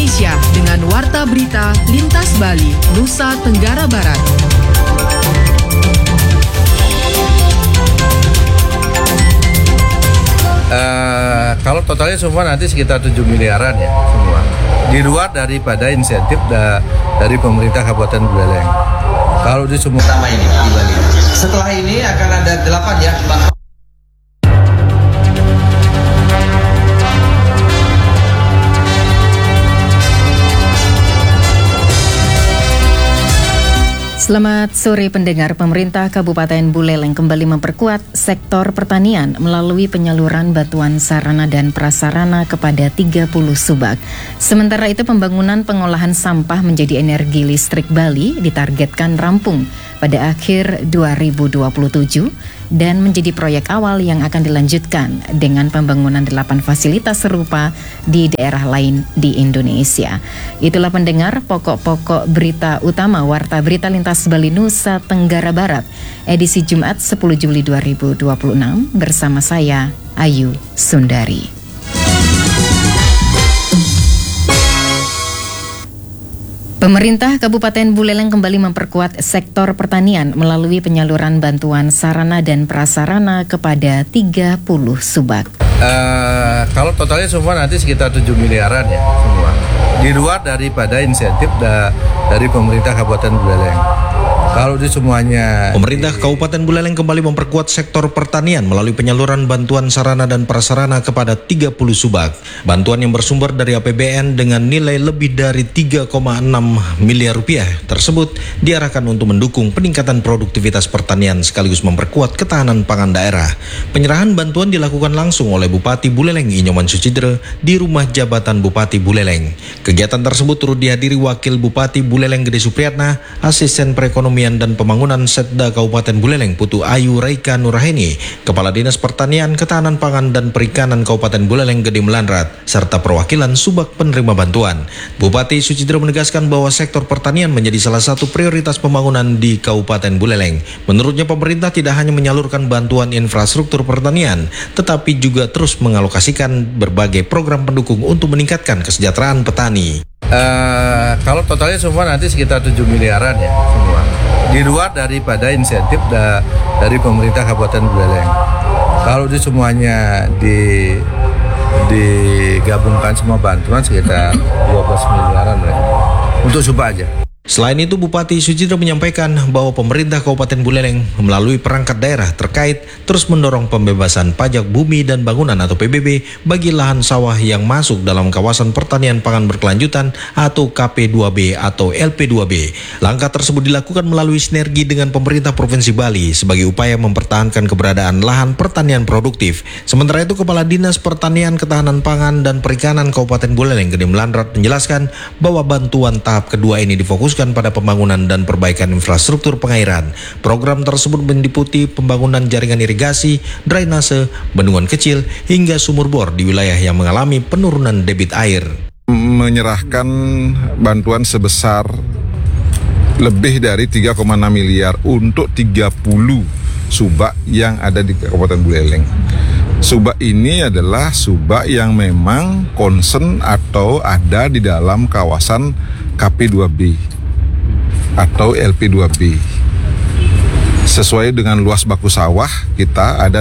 Indonesia dengan Warta Berita Lintas Bali, Nusa Tenggara Barat. Kalau totalnya semua nanti sekitar 7 miliaran ya semua. Di luar daripada insentif dari pemerintah Kabupaten Buleleng. Kalau di semua pertama ini di Bali. Setelah ini akan ada 8 ya, Bang. Selamat sore pendengar. Pemerintah Kabupaten Buleleng kembali memperkuat sektor pertanian melalui penyaluran bantuan sarana dan prasarana kepada 30 subak. Sementara itu pembangunan pengolahan sampah menjadi energi listrik Bali ditargetkan rampung pada akhir 2027 dan menjadi proyek awal yang akan dilanjutkan dengan pembangunan 8 fasilitas serupa di daerah lain di Indonesia. Itulah pendengar pokok-pokok berita utama Warta Berita Lintas Bali Nusa Tenggara Barat edisi Jumat 10 Juli 2026 bersama saya Ayu Sundari. Pemerintah Kabupaten Buleleng kembali memperkuat sektor pertanian melalui penyaluran bantuan sarana dan prasarana kepada 30 subak. Kalau totalnya semua nanti sekitar 7 miliaran ya semua. Di luar daripada insentif dari pemerintah Kabupaten Buleleng. Kalau di semuanya, pemerintah Kabupaten Buleleng kembali memperkuat sektor pertanian melalui penyaluran bantuan sarana dan prasarana kepada 30 subak. Bantuan yang bersumber dari APBN dengan nilai lebih dari 3,6 miliar rupiah tersebut diarahkan untuk mendukung peningkatan produktivitas pertanian sekaligus memperkuat ketahanan pangan daerah. Penyerahan bantuan dilakukan langsung oleh Bupati Buleleng Inyoman Sucidre di rumah jabatan Bupati Buleleng. Kegiatan tersebut turut dihadiri Wakil Bupati Buleleng Gede Supriyatna, Asisten Perekonomian dan Pembangunan Setda Kabupaten Buleleng Putu Ayu Raika Nuraheni, Kepala Dinas Pertanian, Ketahanan Pangan dan Perikanan Kabupaten Buleleng Gede Melanrat, serta perwakilan subak penerima bantuan. Bupati Sucidre menegaskan bahwa sektor pertanian menjadi salah satu prioritas pembangunan di Kabupaten Buleleng. Menurutnya pemerintah tidak hanya menyalurkan bantuan infrastruktur pertanian, tetapi juga terus mengalokasikan berbagai program pendukung untuk meningkatkan kesejahteraan petani. Kalau totalnya semua nanti sekitar 7 miliaran ya semua. Di luar daripada insentif dari pemerintah Kabupaten Buleleng. Kalau di semuanya digabungkan semua bantuan sekitar 12 miliaran ya. Untuk subak aja. Selain itu, Bupati Sucidre menyampaikan bahwa pemerintah Kabupaten Buleleng melalui perangkat daerah terkait terus mendorong pembebasan pajak bumi dan bangunan atau PBB bagi lahan sawah yang masuk dalam kawasan pertanian pangan berkelanjutan atau KP2B atau LP2B. Langkah tersebut dilakukan melalui sinergi dengan pemerintah Provinsi Bali sebagai upaya mempertahankan keberadaan lahan pertanian produktif. Sementara itu, Kepala Dinas Pertanian, Ketahanan Pangan dan Perikanan Kabupaten Buleleng Gede Melanrat menjelaskan bahwa bantuan tahap kedua ini difokuskan pada pembangunan dan perbaikan infrastruktur pengairan. Program tersebut meliputi pembangunan jaringan irigasi, drainase, bendungan kecil, hingga sumur bor di wilayah yang mengalami penurunan debit air. Menyerahkan bantuan sebesar lebih dari 3,6 miliar untuk 30 subak yang ada di Kabupaten Buleleng. Subak ini adalah subak yang memang concern atau ada di dalam kawasan KP2B atau LP2B. Sesuai dengan luas baku sawah kita ada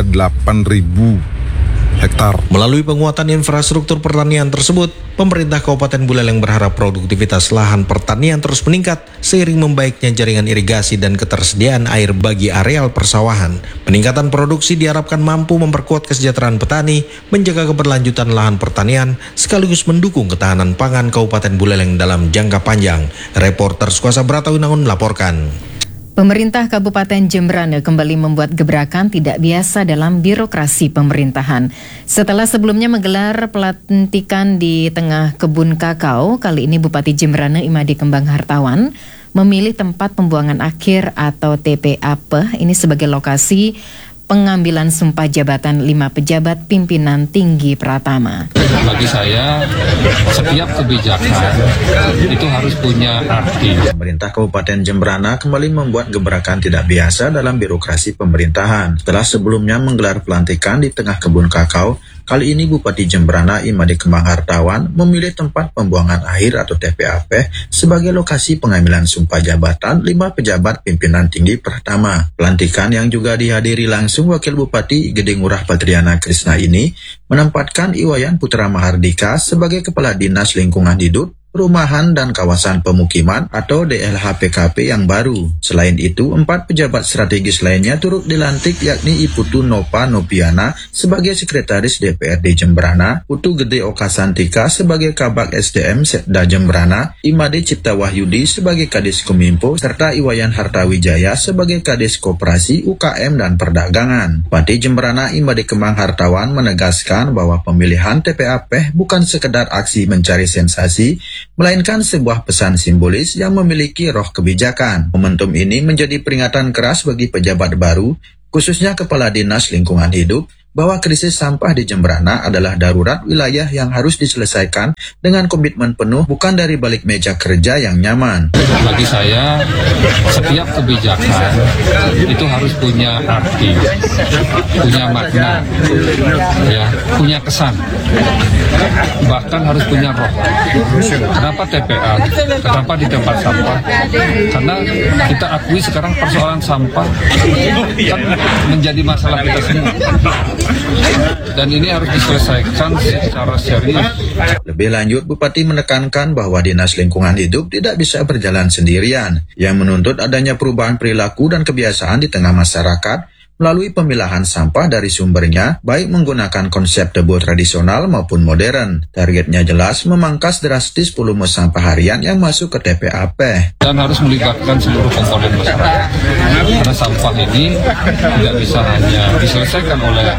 8.000 hektar. Melalui penguatan infrastruktur pertanian tersebut, pemerintah Kabupaten Buleleng berharap produktivitas lahan pertanian terus meningkat seiring membaiknya jaringan irigasi dan ketersediaan air bagi areal persawahan. Peningkatan produksi diharapkan mampu memperkuat kesejahteraan petani, menjaga keberlanjutan lahan pertanian, sekaligus mendukung ketahanan pangan Kabupaten Buleleng dalam jangka panjang. Reporter Suasa Bratawinangun melaporkan. Pemerintah Kabupaten Jembrane kembali membuat gebrakan tidak biasa dalam birokrasi pemerintahan. Setelah sebelumnya menggelar pelantikan di tengah kebun kakao, kali ini Bupati Jembrane Imadi Kembang Hartawan memilih tempat pembuangan akhir atau TPAP ini sebagai lokasi pengambilan sumpah jabatan 5 pejabat pimpinan tinggi Pratama. Bagi saya, setiap kebijakan itu harus punya arti. Pemerintah Kabupaten Jembrana kembali membuat gebrakan tidak biasa dalam birokrasi pemerintahan. Setelah sebelumnya menggelar pelantikan di tengah kebun kakao, Kali ini Bupati Jembrana Imade Kemang Hartawan memilih tempat pembuangan akhir atau TPAP sebagai lokasi pengambilan sumpah jabatan 5 pejabat pimpinan tinggi pertama. Pelantikan yang juga dihadiri langsung Wakil Bupati Gede Ngurah Patriana Krisna ini menempatkan Iwayan Putra Mahardika sebagai Kepala Dinas Lingkungan Hidup, Perumahan dan Kawasan Pemukiman atau DLHPKP yang baru. Selain itu, 4 pejabat strategis lainnya turut dilantik, yakni Iputu Nova Nopiana sebagai Sekretaris DPRD Jembrana, Putu Gede Okasantika sebagai Kabak SDM Setda Jembrana, Imade Cipta Wahyudi sebagai Kadis Kominfo, serta Iwayan Hartawijaya sebagai Kadis Koperasi, UKM dan Perdagangan. Bupati Jembrana Imade Kemang Hartawan menegaskan bahwa pemilihan TPAP bukan sekedar aksi mencari sensasi, melainkan sebuah pesan simbolis yang memiliki roh kebijakan. Momentum ini menjadi peringatan keras bagi pejabat baru, khususnya Kepala Dinas Lingkungan Hidup, bahwa krisis sampah di Jembrana adalah darurat wilayah yang harus diselesaikan dengan komitmen penuh, bukan dari balik meja kerja yang nyaman. Bagi saya, setiap kebijakan itu harus punya arti, punya makna, ya, punya kesan, bahkan harus punya roh. Kenapa TPA? Kenapa di tempat sampah? Karena kita akui sekarang persoalan sampah kan menjadi masalah kita semua. Dan ini harus diselesaikan secara serius. Lebih lanjut, Bupati menekankan bahwa Dinas Lingkungan Hidup tidak bisa berjalan sendirian, yang menuntut adanya perubahan perilaku dan kebiasaan di tengah masyarakat melalui pemilahan sampah dari sumbernya, baik menggunakan konsep debo tradisional maupun modern. Targetnya jelas, memangkas drastis volume sampah harian yang masuk ke TPAP. Dan harus melibatkan seluruh komponen masyarakat. Karena sampah ini tidak bisa hanya diselesaikan oleh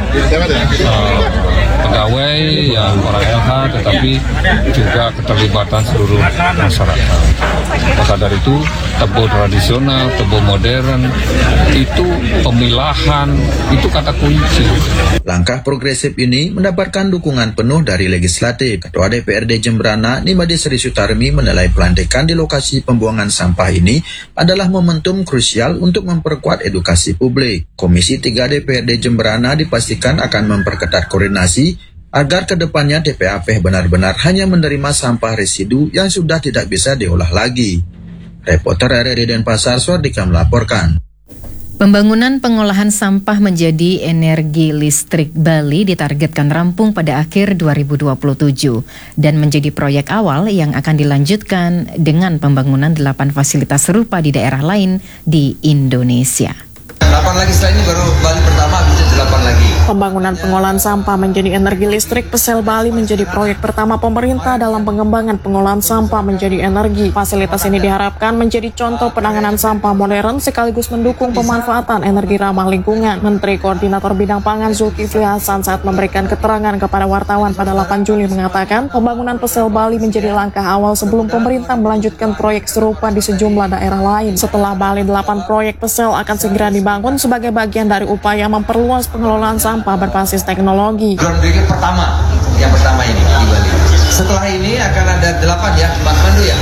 pegawai yang orang LH, tetapi juga keterlibatan seluruh masyarakat. Maka dari itu, tebo tradisional, tebo modern, itu pemilahan, itu kata kunci. Langkah progresif ini mendapatkan dukungan penuh dari legislatif. Ketua DPRD Jembrana, Nimade Sri Sutarmi, menilai pelantikan di lokasi pembuangan sampah ini adalah momentum krusial untuk memperkuat edukasi publik. Komisi 3 DPRD Jembrana dipastikan akan memperketat koordinasi agar kedepannya TPAP benar-benar hanya menerima sampah residu yang sudah tidak bisa diolah lagi. Reporter RRI Denpasar, Swardika melaporkan. Pembangunan pengolahan sampah menjadi energi listrik Bali ditargetkan rampung pada akhir 2027 dan menjadi proyek awal yang akan dilanjutkan dengan pembangunan 8 fasilitas serupa di daerah lain di Indonesia. 8 lagi setelah ini baru Bali pertama, bisa 8 lagi. Pembangunan pengolahan sampah menjadi energi listrik Pesel Bali menjadi proyek pertama pemerintah dalam pengembangan pengolahan sampah menjadi energi. Fasilitas ini diharapkan menjadi contoh penanganan sampah modern sekaligus mendukung pemanfaatan energi ramah lingkungan. Menteri Koordinator Bidang Pangan Zulkifli Hasan saat memberikan keterangan kepada wartawan pada 8 Juli mengatakan pembangunan Pesel Bali menjadi langkah awal sebelum pemerintah melanjutkan proyek serupa di sejumlah daerah lain. Setelah Bali, 8 proyek Pesel akan segera dibangun sebagai bagian dari upaya memperluas pengelolaan sampah berbasis teknologi. Groundbreaking pertama, yang pertama ini di Bali. Setelah ini akan ada 8 ya, Mas Pandu ya.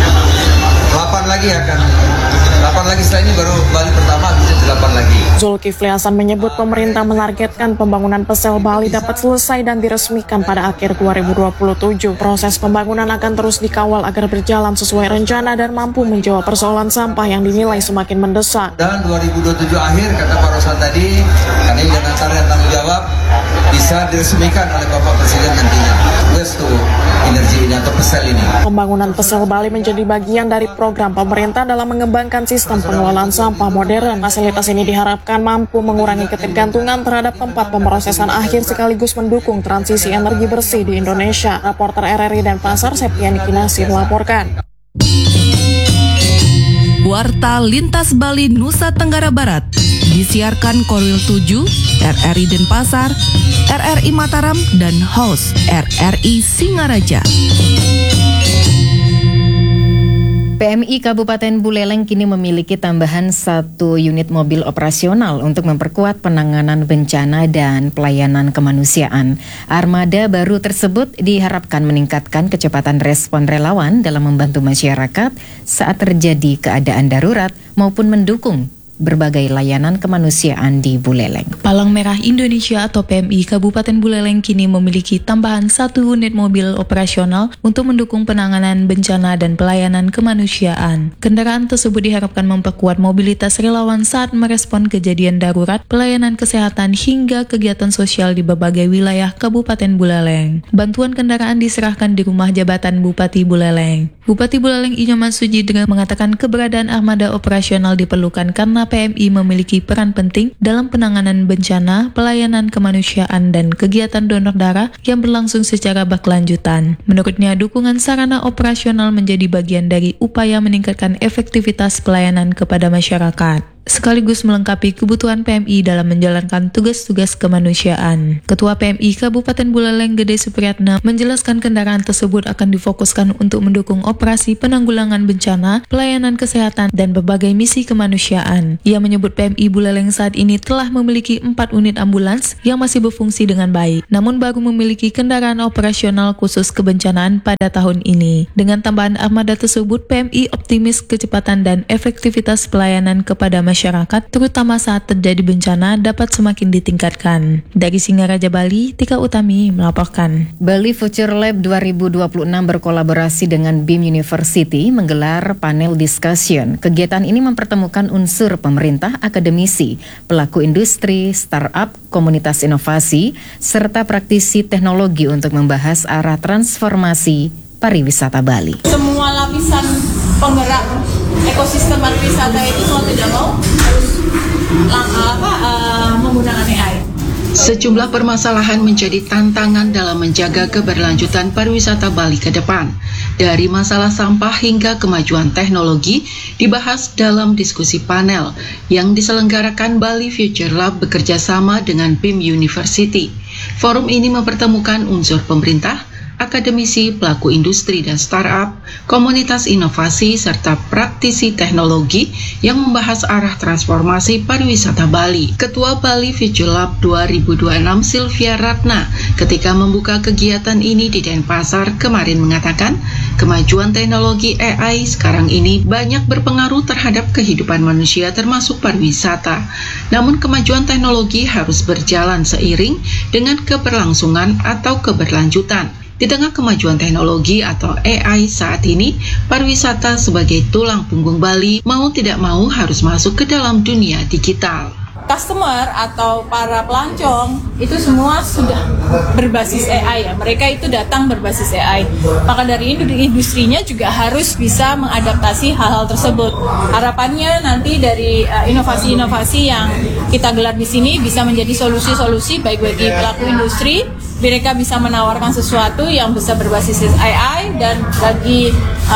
8 lagi setelah ini baru Bali pertama, bisa 8 lagi. Zulkifli Hasan menyebut pemerintah menargetkan pembangunan Pesel Bali dapat selesai dan diresmikan pada akhir 2027. Proses pembangunan akan terus dikawal agar berjalan sesuai rencana dan mampu menjawab persoalan sampah yang dinilai semakin mendesak. Dan 2027 akhir, kata Pak Rosan tadi, karena ini dengan target tanggung jawab, bisa diresmikan oleh Bapak Presiden nantinya. Waste to energy ini atau Pesel ini. Pembangunan Pesel Bali menjadi bagian dari program pemerintah dalam mengembangkan sistem pengelolaan sampah modern. Fasilitas ini diharapkan mampu mengurangi ketergantungan terhadap tempat pemrosesan akhir sekaligus mendukung transisi energi bersih di Indonesia. Reporter RRI Denpasar, Septiani Kinasi melaporkan. Warta Lintas Bali Nusa Tenggara Barat disiarkan Korwil 7, RRI Denpasar, RRI Mataram, dan host RRI Singaraja. PMI Kabupaten Buleleng kini memiliki tambahan 1 unit mobil operasional untuk memperkuat penanganan bencana dan pelayanan kemanusiaan. Armada baru tersebut diharapkan meningkatkan kecepatan respon relawan dalam membantu masyarakat saat terjadi keadaan darurat maupun mendukung berbagai layanan kemanusiaan di Buleleng. Palang Merah Indonesia atau PMI Kabupaten Buleleng kini memiliki tambahan 1 unit mobil operasional untuk mendukung penanganan bencana dan pelayanan kemanusiaan. Kendaraan tersebut diharapkan memperkuat mobilitas relawan saat merespon kejadian darurat, pelayanan kesehatan hingga kegiatan sosial di berbagai wilayah Kabupaten Buleleng. Bantuan kendaraan diserahkan di rumah jabatan Bupati Buleleng. Bupati Buleleng Inyoman Sujidra mengatakan keberadaan armada operasional diperlukan karena PMI memiliki peran penting dalam penanganan bencana, pelayanan kemanusiaan, dan kegiatan donor darah yang berlangsung secara berkelanjutan. Menurutnya, dukungan sarana operasional menjadi bagian dari upaya meningkatkan efektivitas pelayanan kepada masyarakat, sekaligus melengkapi kebutuhan PMI dalam menjalankan tugas-tugas kemanusiaan. Ketua PMI Kabupaten Buleleng Gede Supriyatna menjelaskan kendaraan tersebut akan difokuskan untuk mendukung operasi penanggulangan bencana, pelayanan kesehatan, dan berbagai misi kemanusiaan. Ia menyebut PMI Buleleng saat ini telah memiliki 4 unit ambulans yang masih berfungsi dengan baik, namun baru memiliki kendaraan operasional khusus kebencanaan pada tahun ini. Dengan tambahan armada tersebut, PMI optimis kecepatan dan efektivitas pelayanan kepada masyarakat, terutama saat terjadi bencana, dapat semakin ditingkatkan. Dari Singaraja, Bali, Tika Utami melaporkan. Bali Future Lab 2026 berkolaborasi dengan BIM University menggelar panel discussion. Kegiatan ini mempertemukan unsur pemerintah, akademisi, pelaku industri, startup, komunitas inovasi, serta praktisi teknologi untuk membahas arah transformasi pariwisata Bali. Semua lapisan penggerak ekosistem pariwisata itu mau tidak mau harus menggunakan AI. Sejumlah permasalahan menjadi tantangan dalam menjaga keberlanjutan pariwisata Bali ke depan. Dari masalah sampah hingga kemajuan teknologi dibahas dalam diskusi panel yang diselenggarakan Bali Future Lab bekerja sama dengan BIM University. Forum ini mempertemukan unsur pemerintah, akademisi, pelaku industri dan startup, komunitas inovasi, serta praktisi teknologi yang membahas arah transformasi pariwisata Bali. Ketua Bali Future Lab 2026 Sylvia Ratna ketika membuka kegiatan ini di Denpasar kemarin mengatakan, kemajuan teknologi AI sekarang ini banyak berpengaruh terhadap kehidupan manusia termasuk pariwisata. Namun kemajuan teknologi harus berjalan seiring dengan keberlangsungan atau keberlanjutan. Di tengah kemajuan teknologi atau AI saat ini, pariwisata sebagai tulang punggung Bali mau tidak mau harus masuk ke dalam dunia digital. Customer atau para pelancong itu semua sudah berbasis AI ya. Mereka itu datang berbasis AI. Maka dari industrinya juga harus bisa mengadaptasi hal-hal tersebut. Harapannya nanti dari inovasi-inovasi yang kita gelar di sini bisa menjadi solusi-solusi baik bagi pelaku industri, mereka bisa menawarkan sesuatu yang bisa berbasis AI, dan bagi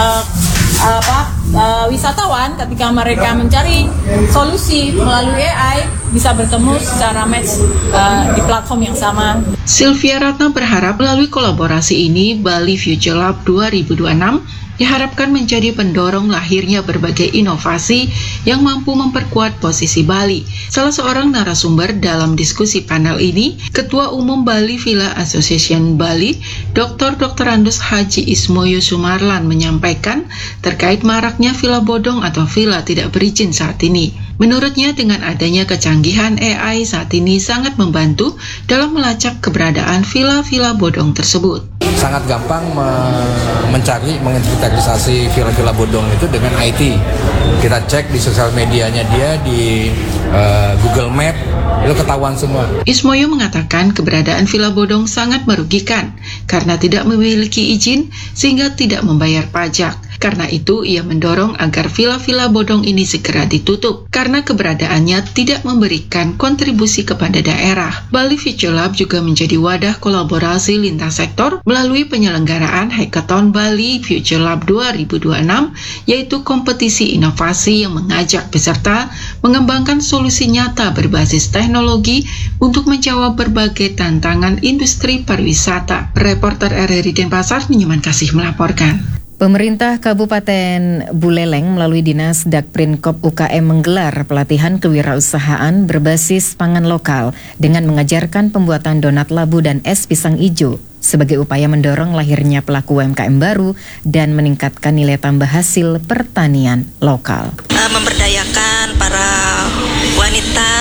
wisatawan ketika mereka mencari solusi melalui AI bisa bertemu secara match di platform yang sama. Sylvia Ratna berharap melalui kolaborasi ini Bali Future Lab 2026 diharapkan menjadi pendorong lahirnya berbagai inovasi yang mampu memperkuat posisi Bali. Salah seorang narasumber dalam diskusi panel ini, Ketua Umum Bali Villa Association Bali, Dr. Andus Haji Ismoyo Sumarlan menyampaikan terkait maraknya villa bodong atau villa tidak berizin saat ini. Menurutnya dengan adanya kecanggihan AI saat ini sangat membantu dalam melacak keberadaan villa-villa bodong tersebut. Sangat gampang mencari, menginventarisasi villa-villa bodong itu dengan IT. Kita cek di sosial medianya dia, di Google Map, itu ketahuan semua. Ismoyo mengatakan keberadaan villa bodong sangat merugikan karena tidak memiliki izin sehingga tidak membayar pajak. Karena itu, ia mendorong agar villa-villa bodong ini segera ditutup karena keberadaannya tidak memberikan kontribusi kepada daerah. Bali Future Lab juga menjadi wadah kolaborasi lintas sektor melalui penyelenggaraan Hackathon Bali Future Lab 2026, yaitu kompetisi inovasi yang mengajak peserta mengembangkan solusi nyata berbasis teknologi untuk menjawab berbagai tantangan industri pariwisata. Reporter RRI Denpasar, Nyoman Kasih melaporkan. Pemerintah Kabupaten Buleleng melalui Dinas Dakprinkop UKM menggelar pelatihan kewirausahaan berbasis pangan lokal dengan mengajarkan pembuatan donat labu dan es pisang ijo sebagai upaya mendorong lahirnya pelaku UMKM baru dan meningkatkan nilai tambah hasil pertanian lokal. Memberdayakan para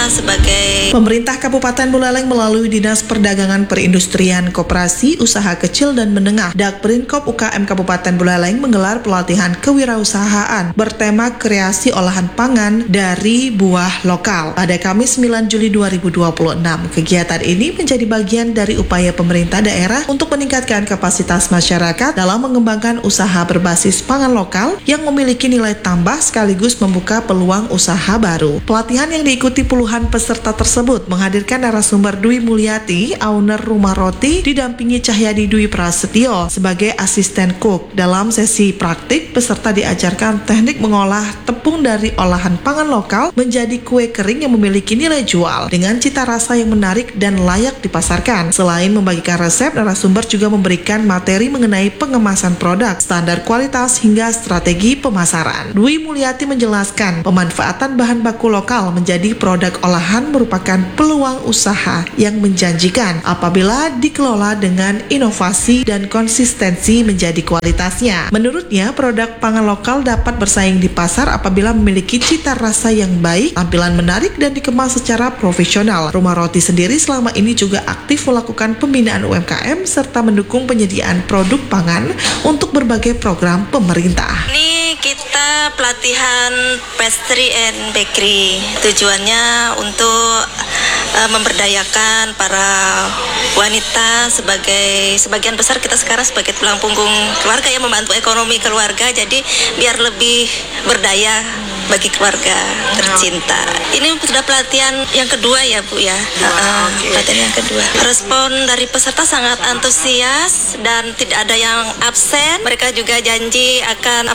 sebagai Pemerintah Kabupaten Buleleng melalui Dinas Perdagangan Perindustrian Koperasi Usaha Kecil dan Menengah Dakprinkop UKM Kabupaten Buleleng menggelar pelatihan kewirausahaan bertema kreasi olahan pangan dari buah lokal pada Kamis 9 Juli 2026. Kegiatan ini menjadi bagian dari upaya pemerintah daerah untuk meningkatkan kapasitas masyarakat dalam mengembangkan usaha berbasis pangan lokal yang memiliki nilai tambah sekaligus membuka peluang usaha baru. Pelatihan yang diikuti puluhan peserta tersebut menghadirkan narasumber Dwi Mulyati, owner rumah roti, didampingi Cahyadi Dwi Prasetyo sebagai asisten cook. Dalam sesi praktik, peserta diajarkan teknik mengolah tepung dari olahan pangan lokal menjadi kue kering yang memiliki nilai jual dengan cita rasa yang menarik dan layak dipasarkan. Selain membagikan resep, narasumber juga memberikan materi mengenai pengemasan produk, standar kualitas hingga strategi pemasaran. Dwi Mulyati menjelaskan, pemanfaatan bahan baku lokal menjadi produk olahan merupakan peluang usaha yang menjanjikan apabila dikelola dengan inovasi dan konsistensi menjadi kualitasnya. Menurutnya, produk pangan lokal dapat bersaing di pasar apabila memiliki cita rasa yang baik, tampilan menarik, dan dikemas secara profesional. Rumah Roti sendiri selama ini juga aktif melakukan pembinaan UMKM serta mendukung penyediaan produk pangan untuk berbagai program pemerintah. Ini kita pelatihan pastry and bakery. Tujuannya untuk memberdayakan para wanita sebagian besar kita sekarang sebagai tulang punggung keluarga yang membantu ekonomi keluarga, jadi biar lebih berdaya bagi keluarga tercinta. Ini sudah pelatihan yang kedua ya Bu ya. Pelatihan yang kedua. Respon dari peserta sangat antusias dan tidak ada yang absen. Mereka juga janji akan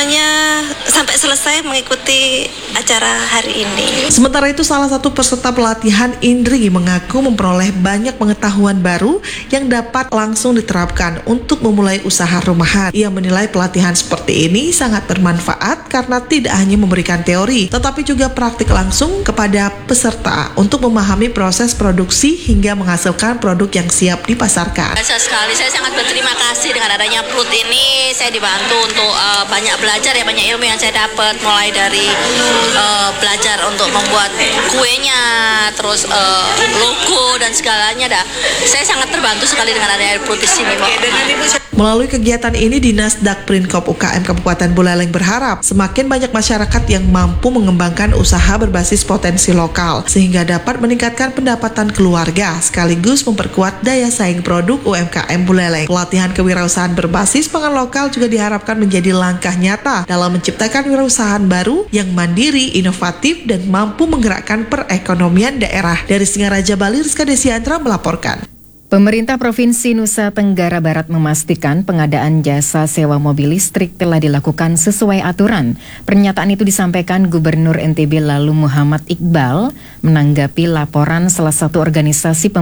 sampai selesai mengikuti acara hari ini. Sementara itu, salah satu peserta pelatihan, Indri, mengaku memperoleh banyak pengetahuan baru yang dapat langsung diterapkan untuk memulai usaha rumahan. Ia menilai pelatihan seperti ini sangat bermanfaat karena tidak hanya memberikan teori, tetapi juga praktik langsung kepada peserta untuk memahami proses produksi hingga menghasilkan produk yang siap dipasarkan. Biasa sekali, saya sangat berterima kasih dengan adanya PLUT ini. Saya dibantu untuk banyak belajar ya, banyak ilmu yang saya dapat, mulai dari belajar untuk membuat kuenya, terus logo dan segalanya. Saya sangat terbantu sekali dengan adanya PLUT di sini. Melalui kegiatan ini, Dinas Dakprinkop UKM Kabupaten Buleleng berharap semakin banyak masyarakat yang mampu mengembangkan usaha berbasis potensi lokal sehingga dapat meningkatkan pendapatan keluarga sekaligus memperkuat daya saing produk UMKM Buleleng. Pelatihan kewirausahaan berbasis pangan lokal juga diharapkan menjadi langkah nyata dalam menciptakan wirausahaan baru yang mandiri, inovatif, dan mampu menggerakkan perekonomian daerah. Dari Singaraja, Bali, Rizka Desiandra melaporkan. Pemerintah Provinsi Nusa Tenggara Barat memastikan pengadaan jasa sewa mobil listrik telah dilakukan sesuai aturan. Pernyataan itu disampaikan Gubernur NTB lalu Muhammad Iqbal menanggapi laporan salah satu organisasi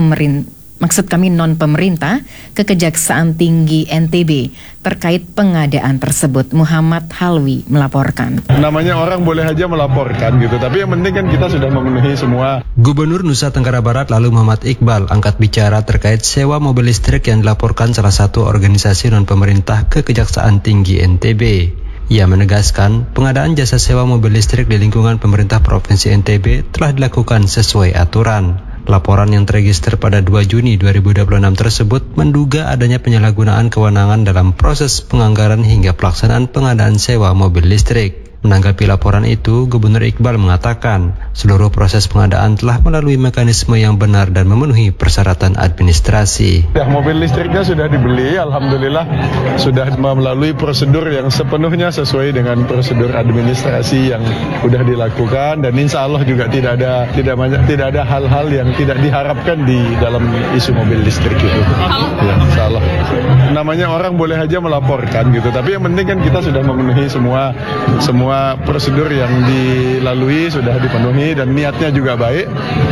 non-pemerintah ke Kejaksaan Tinggi NTB terkait pengadaan tersebut. Muhammad Halwi melaporkan. Namanya orang boleh aja melaporkan gitu, tapi yang penting kan kita sudah memenuhi semua. Gubernur Nusa Tenggara Barat lalu Muhammad Iqbal angkat bicara terkait sewa mobil listrik yang dilaporkan salah satu organisasi non-pemerintah ke Kejaksaan Tinggi NTB. Ia menegaskan pengadaan jasa sewa mobil listrik di lingkungan pemerintah Provinsi NTB telah dilakukan sesuai aturan. Laporan yang terregister pada 2 Juni 2026 tersebut menduga adanya penyalahgunaan kewenangan dalam proses penganggaran hingga pelaksanaan pengadaan sewa mobil listrik. Menanggapi laporan itu, Gubernur Iqbal mengatakan seluruh proses pengadaan telah melalui mekanisme yang benar dan memenuhi persyaratan administrasi. Mobil listriknya sudah dibeli, alhamdulillah sudah melalui prosedur yang sepenuhnya sesuai dengan prosedur administrasi yang sudah dilakukan, dan insya Allah juga tidak ada hal-hal yang tidak diharapkan di dalam isu mobil listrik itu. Ya, insya Allah. Namanya orang boleh aja melaporkan gitu, tapi yang penting kan kita sudah memenuhi semua prosedur yang dilalui sudah dipenuhi, dan niatnya juga baik,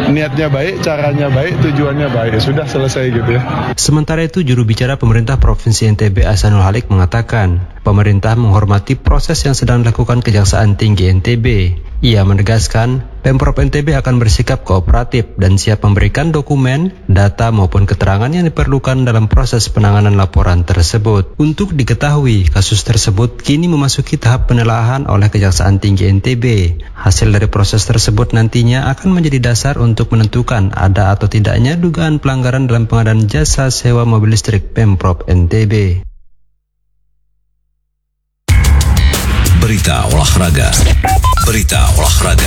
caranya baik, tujuannya baik, sudah selesai gitu ya. Sementara itu, juru bicara pemerintah Provinsi NTB Ahsanul Halik mengatakan pemerintah menghormati proses yang sedang dilakukan Kejaksaan Tinggi NTB. Ia menegaskan, Pemprov NTB akan bersikap kooperatif dan siap memberikan dokumen, data maupun keterangan yang diperlukan dalam proses penanganan laporan tersebut. Untuk diketahui, kasus tersebut kini memasuki tahap penelaahan oleh Kejaksaan Tinggi NTB. Hasil dari proses tersebut nantinya akan menjadi dasar untuk menentukan ada atau tidaknya dugaan pelanggaran dalam pengadaan jasa sewa mobil listrik Pemprov NTB. Berita olahraga. Berita olahraga.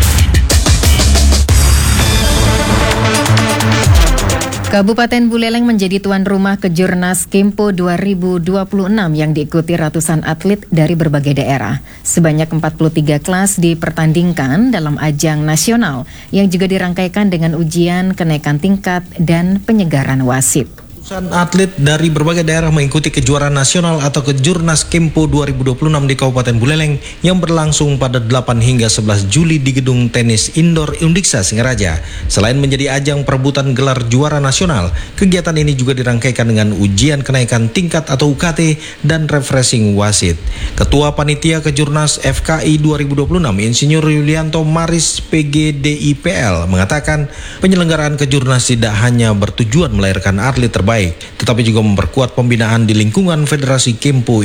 Kabupaten Buleleng menjadi tuan rumah Kejurnas Kempo 2026 yang diikuti ratusan atlet dari berbagai daerah. Sebanyak 43 kelas dipertandingkan dalam ajang nasional yang juga dirangkaikan dengan ujian kenaikan tingkat dan penyegaran wasit. Ratusan atlet dari berbagai daerah mengikuti kejuaraan nasional atau Kejurnas Kempo 2026 di Kabupaten Buleleng yang berlangsung pada 8 hingga 11 Juli di Gedung Tenis Indoor Undiksa Singaraja. Selain menjadi ajang perebutan gelar juara nasional, kegiatan ini juga dirangkaikan dengan ujian kenaikan tingkat atau UKT dan refreshing wasit. Ketua Panitia Kejurnas FKI 2026 Insinyur Yulianto Maris PGDIPL mengatakan penyelenggaraan Kejurnas tidak hanya bertujuan melahirkan atlet terbaik, tetapi juga memperkuat pembinaan di lingkungan Federasi Kempo